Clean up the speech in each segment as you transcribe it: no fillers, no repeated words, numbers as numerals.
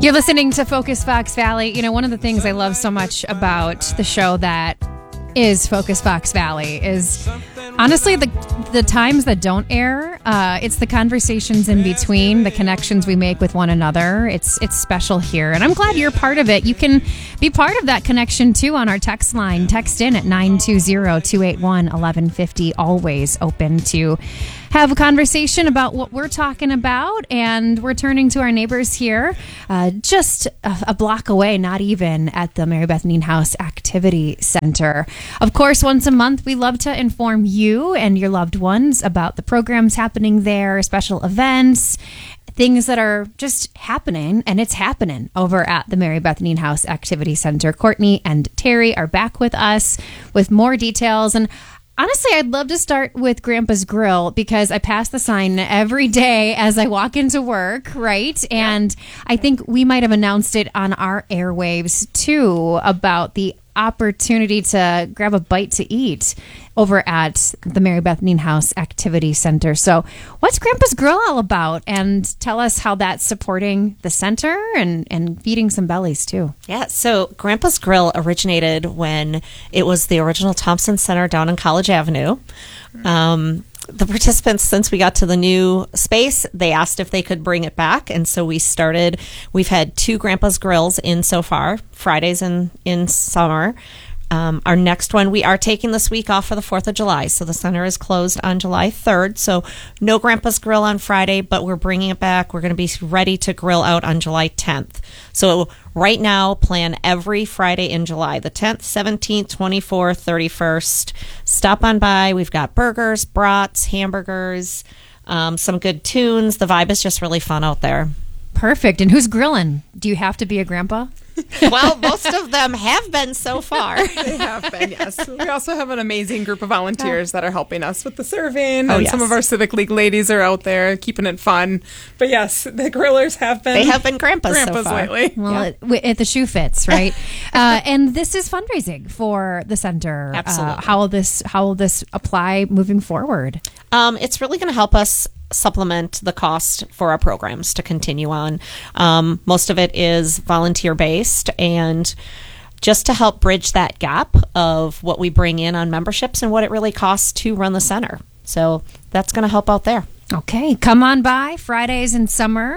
You're listening to Focus Fox Valley. You know, one of the things I love so much about the show that is Focus Fox Valley is honestly the times that don't air. It's the conversations in between, the connections we make with one another. It's special here, and I'm glad you're part of it. You can be part of that connection too on our text line. Text in at 920-281-1150. Always open to have a conversation about what we're talking about, and we're turning to our neighbors here, just a block away, not even, at the Mary Beth Nienhuis Activity Center. Of course, once a month, we love to inform you and your loved ones about the programs happening there, special events, things that are just happening, and it's happening over at the Mary Beth Nienhuis Activity Center. Courtney and Terry are back with us with more details, and honestly, I'd love to start with Grandpa's Grill because I pass the sign every day as I walk into work, right? And I think we might have announced it on our airwaves too about the opportunity to grab a bite to eat over at the Mary Beth Nienhuis Activity Center. So what's Grandpa's Grill all about? And tell us how that's supporting the center and feeding some bellies too. Yeah, so Grandpa's Grill originated when it was the original Thompson Center down on College Avenue. The participants, since we got to the new space, they asked if they could bring it back. And so we've had 2 Grandpa's Grills in so far, Fridays in summer. Our next one, we are taking this week off for the 4th of July. So the center is closed on July 3rd. So no Grandpa's Grill on Friday, but we're bringing it back. We're going to be ready to grill out on July 10th. So right now, plan every Friday in July, the 10th, 17th, 24th, 31st. Stop on by. We've got burgers, brats, hamburgers, some good tunes. The vibe is just really fun out there. Perfect. And who's grilling? Do you have to be a grandpa? Well, most of them have been so far. They have been, yes. We also have an amazing group of volunteers that are helping us with the serving. And some of our Civic League ladies are out there keeping it fun. But yes, the grillers have been. They have been grandpas so far. Lately. Well, if the shoe fits, right? And this is fundraising for the center. Absolutely. How will this apply moving forward? It's really going to help us supplement the cost for our programs to continue on. Most of it is volunteer based, and just to help bridge that gap of what we bring in on memberships and what it really costs to run the center. So that's going to help out there. Okay, come on by Fridays in summer.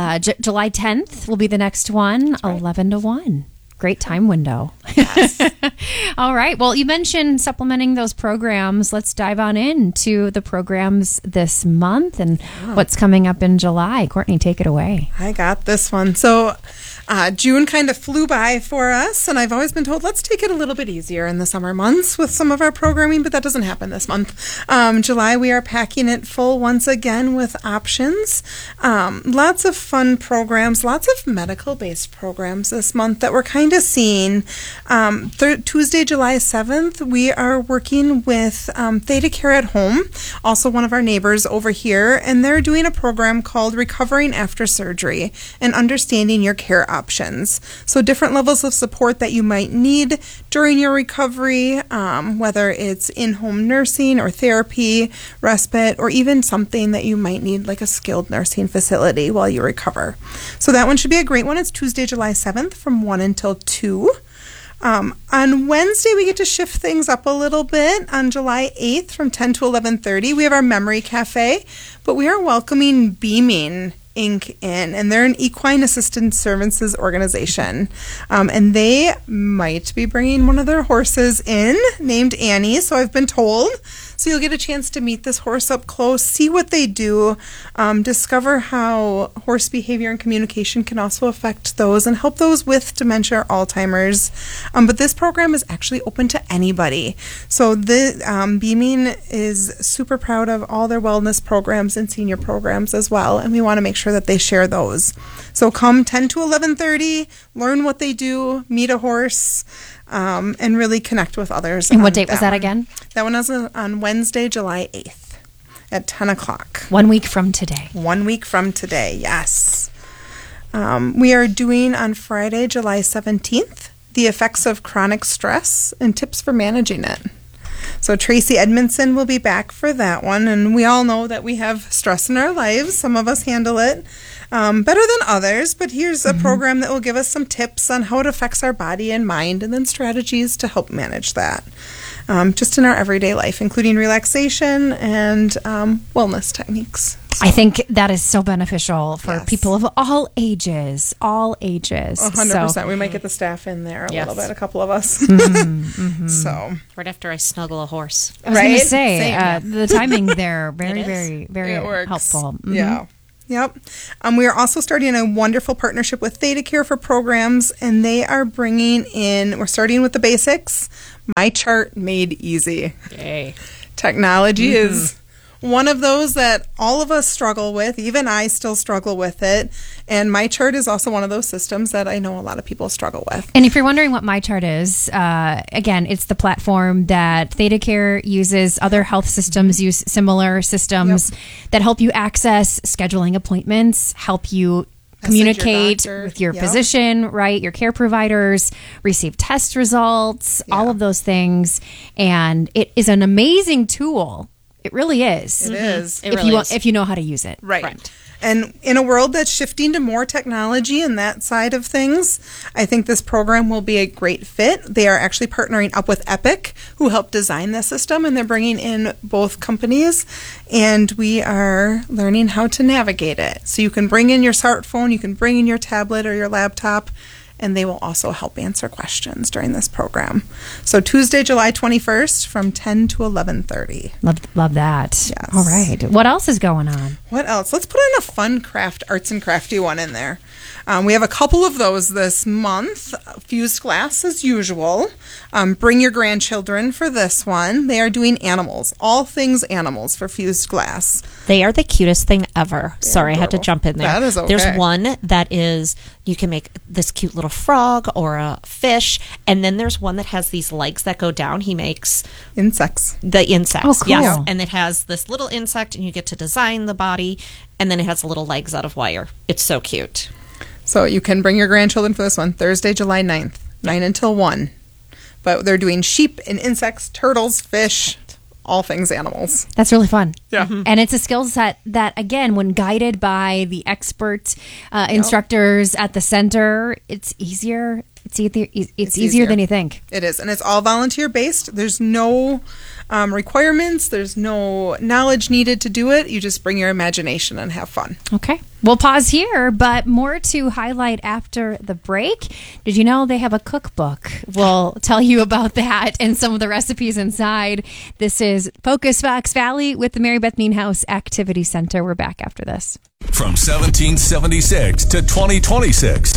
July 10th will be the next one, right. 11 to 1. Great time window. Yes. All right. Well, you mentioned supplementing those programs. Let's dive on into the programs this month and what's coming up in July. Courtney, take it away. I got this one. So June kind of flew by for us, and I've always been told, let's take it a little bit easier in the summer months with some of our programming, but that doesn't happen this month. July, we are packing it full once again with options. Lots of fun programs, lots of medical-based programs this month that we're kind of seeing. Tuesday, July 7th, we are working with Theta Care at Home, also one of our neighbors over here, and they're doing a program called Recovering After Surgery and Understanding Your Care Options. So different levels of support that you might need during your recovery, whether it's in-home nursing or therapy, respite, or even something that you might need like a skilled nursing facility while you recover. So that one should be a great one. It's Tuesday, July 7th from 1 until 2. On Wednesday, we get to shift things up a little bit. On July 8th from 10 to 11:30, we have our Memory Cafe, but we are welcoming Beaming Inc. in, and they're an equine assistance services organization, and they might be bringing one of their horses in named Annie, so I've been told. So you'll get a chance to meet this horse up close, see what they do, discover how horse behavior and communication can also affect those and help those with dementia or Alzheimer's. But this program is actually open to anybody. So the Beaming is super proud of all their wellness programs and senior programs as well, and we want to make sure that they share those. So come 10 to 11:30, learn what they do, meet a horse, and really connect with others. And what date was that again? That one was on Wednesday, July 8th at 10 o'clock. 1 week from today. 1 week from today, yes. We are doing on Friday, July 17th, the effects of chronic stress and tips for managing it. So Tracy Edmondson will be back for that one, and we all know that we have stress in our lives. Some of us handle it better than others, but here's a program that will give us some tips on how it affects our body and mind, and then strategies to help manage that. Just in our everyday life, including relaxation and wellness techniques. I think that is so beneficial for Yes. people of all ages. 100%. We might get the staff in there a Yes. little bit, a couple of us. So, Right after I snuggle a horse. I was going Right? to say, Same. the timing there, very, It is. very, very it works. helpful. Mhm. Yeah. Yep. We are also starting a wonderful partnership with Theta Care for programs, and they are bringing in, we're starting with the basics, My Chart Made Easy. Yay. Technology is one of those that all of us struggle with. Even I still struggle with it. And My Chart is also one of those systems that I know a lot of people struggle with. And if you're wondering what MyChart is, again, it's the platform that ThetaCare uses. Other health systems use similar systems that help you access scheduling appointments, help you communicate doctor. with your Yep. physician, right? Your care providers, receive test results, all of those things. And it is an amazing tool. It really is. It is. It really is. If you know how to use it. Right. And in a world that's shifting to more technology and that side of things, I think this program will be a great fit. They are actually partnering up with Epic, who helped design the system, and they're bringing in both companies, and we are learning how to navigate it. So you can bring in your smartphone, you can bring in your tablet or your laptop, and they will also help answer questions during this program. So Tuesday, July 21st from 10 to 11:30. Love that. Yes. All right. What else is going on? What else? Let's put in a fun craft, arts and crafty one in there. We have a couple of those this month. Fused Glass as usual. Bring your grandchildren for this one. They are doing animals, all things animals for Fused Glass. They are the cutest thing ever. Sorry, I had to adorable. jump in there. That is okay. There's one that is, you can make this cute little frog or a fish, and then there's one that has these legs that go down. He makes Insects. the insects. Oh, cool. Yes. And it has this little insect, and you get to design the body, and then it has little legs out of wire. It's so cute. So you can bring your grandchildren for this one. Thursday, July 9th, 9 until 1. But they're doing sheep and insects, turtles, fish, all things animals. That's really fun. Yeah. And it's a skill set that, again, when guided by the expert instructors at the center, it's easier. It's easier than you think. It is, and it's all volunteer based. There's no requirements. There's no knowledge needed to do it. You just bring your imagination and have fun. Okay. We'll pause here, but more to highlight after the break. Did you know they have a cookbook? We'll tell you about that and some of the recipes inside. This is Focus Fox Valley with the Mary Beth Nienhuis Activity Center. We're back after this. From 1776 to 2026,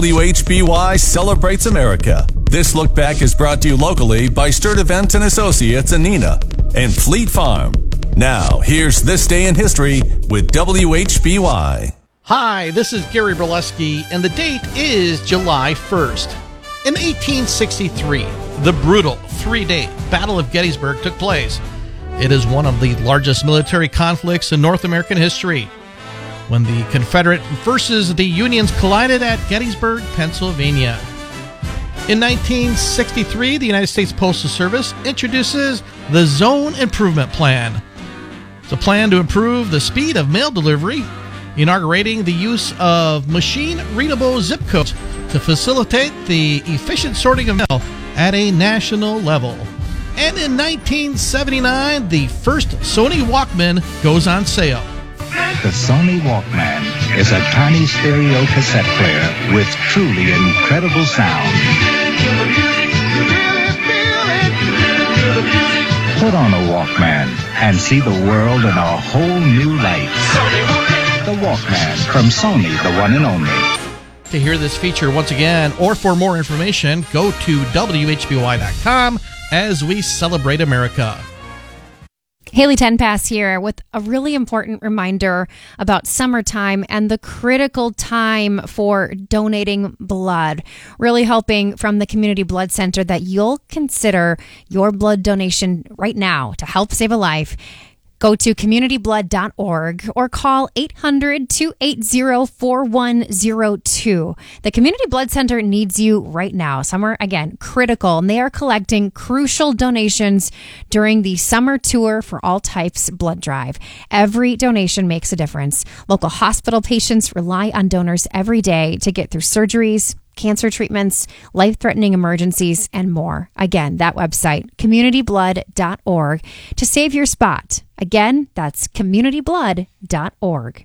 WHBY celebrates America. This look back is brought to you locally by Sturt Event and Associates in Neenah and Fleet Farm. Now, here's This Day in History with WHBY. Hi, this is Gary Berleski, and the date is July 1st. In 1863, the brutal three-day Battle of Gettysburg took place. It is one of the largest military conflicts in North American history, when the Confederate versus the Unions collided at Gettysburg, Pennsylvania. In 1963, the United States Postal Service introduces the Zone Improvement Plan. It's a plan to improve the speed of mail delivery, inaugurating the use of machine-readable zip codes to facilitate the efficient sorting of mail at a national level. And in 1979, the first Sony Walkman goes on sale. The Sony Walkman is a tiny stereo cassette player with truly incredible sound. Put on a Walkman and see the world in a whole new light. The Walkman from Sony, the one and only. To hear this feature once again, or for more information, go to WHBY.com as we celebrate America. Haley Tenpass here with a really important reminder about summertime and the critical time for donating blood. Really hoping from the Community Blood Center that you'll consider your blood donation right now to help save a life. Go to communityblood.org or call 800-280-4102. The Community Blood Center needs you right now. Some are, again, critical, and they are collecting crucial donations during the summer tour for all types blood drive. Every donation makes a difference. Local hospital patients rely on donors every day to get through surgeries, cancer treatments, life-threatening emergencies, and more. Again, that website, communityblood.org, to save your spot. Again, that's communityblood.org.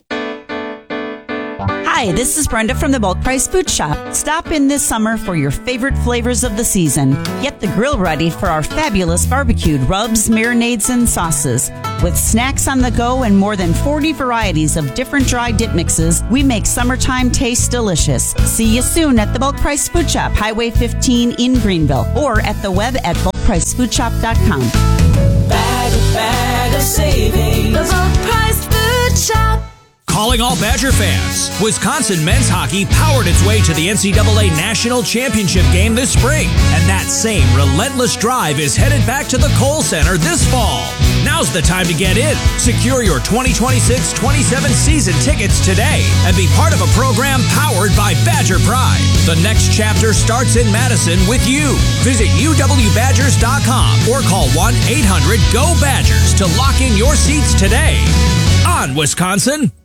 Hi, this is Brenda from the Bulk Price Food Shop. Stop in this summer for your favorite flavors of the season. Get the grill ready for our fabulous barbecued rubs, marinades, and sauces. With snacks on the go and more than 40 varieties of different dry dip mixes, we make summertime taste delicious. See you soon at the Bulk Price Food Shop, Highway 15 in Greenville, or at the web at bulkpricefoodshop.com. Bag of savings. The Bulk Price Food Shop. Calling all Badger fans. Wisconsin men's hockey powered its way to the NCAA National Championship game this spring. And that same relentless drive is headed back to the Kohl Center this fall. Now's the time to get in. Secure your 2026-27 season tickets today and be part of a program powered by Badger Pride. The next chapter starts in Madison with you. Visit uwbadgers.com or call 1-800-GO-BADGERS to lock in your seats today. On Wisconsin.